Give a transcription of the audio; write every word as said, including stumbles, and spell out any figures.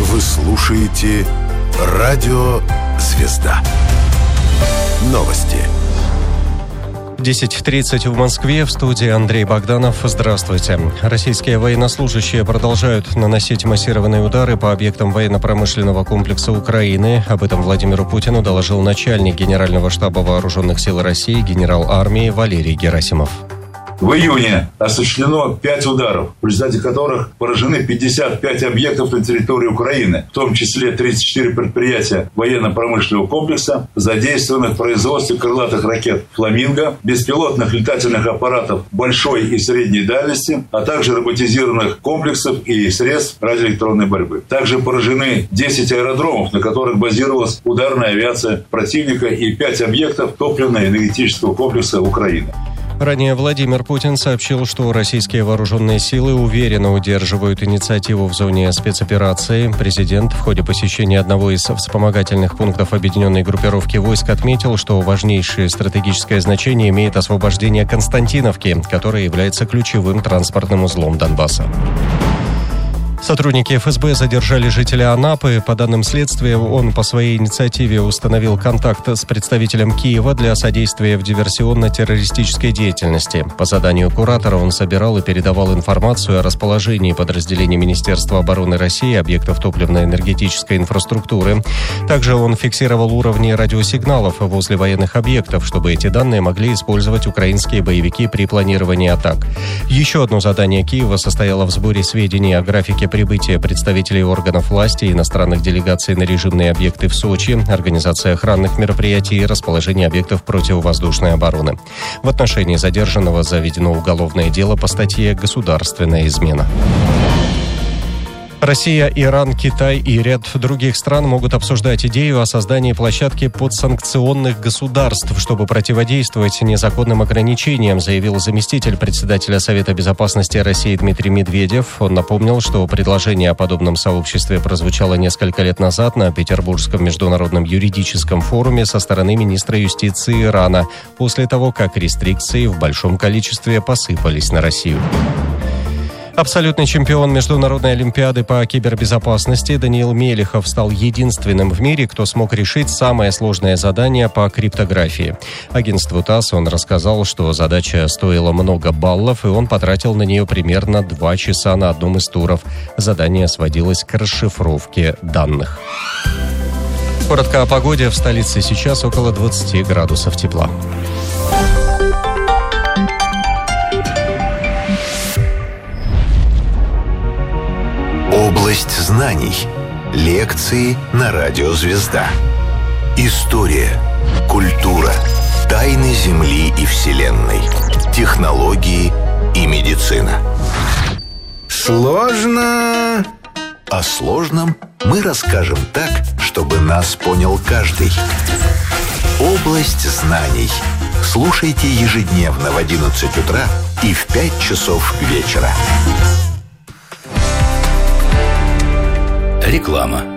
Вы слушаете Радио Звезда. Новости. десять тридцать в Москве. В студии Андрей Богданов. Здравствуйте. Российские военнослужащие продолжают наносить массированные удары по объектам военно-промышленного комплекса Украины. Об этом Владимиру Путину доложил начальник Генерального штаба Вооруженных сил России генерал армии Валерий Герасимов. В июне осуществлено пять ударов, в результате которых поражены пятьдесят пять объектов на территории Украины, в том числе тридцать четыре предприятия военно-промышленного комплекса, задействованных в производстве крылатых ракет «Фламинго», беспилотных летательных аппаратов большой и средней дальности, а также роботизированных комплексов и средств радиоэлектронной борьбы. Также поражены десять аэродромов, на которых базировалась ударная авиация противника, и пять объектов топливно-энергетического комплекса Украины. Ранее Владимир Путин сообщил, что российские вооруженные силы уверенно удерживают инициативу в зоне спецоперации. Президент в ходе посещения одного из вспомогательных пунктов объединенной группировки войск отметил, что важнейшее стратегическое значение имеет освобождение Константиновки, которая является ключевым транспортным узлом Донбасса. Сотрудники эф эс бэ задержали жителя Анапы. По данным следствия, он по своей инициативе установил контакт с представителем Киева для содействия в диверсионно-террористической деятельности. По заданию куратора он собирал и передавал информацию о расположении подразделений Министерства обороны России, объектов топливно-энергетической инфраструктуры. Также он фиксировал уровни радиосигналов возле военных объектов, чтобы эти данные могли использовать украинские боевики при планировании атак. Еще одно задание Киева состояло в сборе сведений о графике прибытия представителей органов власти и иностранных делегаций на режимные объекты в Сочи, организация охранных мероприятий и расположение объектов противовоздушной обороны. В отношении задержанного заведено уголовное дело по статье «Государственная измена». Россия, Иран, Китай и ряд других стран могут обсуждать идею о создании площадки подсанкционных государств, чтобы противодействовать незаконным ограничениям, заявил заместитель председателя Совета безопасности России Дмитрий Медведев. Он напомнил, что предложение о подобном сообществе прозвучало несколько лет назад на Петербургском международном юридическом форуме со стороны министра юстиции Ирана, после того, как рестрикции в большом количестве посыпались на Россию. Абсолютный чемпион Международной олимпиады по кибербезопасности Даниил Мелехов стал единственным в мире, кто смог решить самое сложное задание по криптографии. Агентству ТАСС он рассказал, что задача стоила много баллов, и он потратил на нее примерно два часа на одном из туров. Задание сводилось к расшифровке данных. Коротко о погоде. В столице сейчас около двадцати градусов тепла. Область знаний. Лекции на Радио Звезда. История, культура, тайны Земли и Вселенной, технологии и медицина. Сложно. О сложном мы расскажем так, чтобы нас понял каждый. Область знаний. Слушайте ежедневно в одиннадцать утра и в пять часов вечера. Реклама.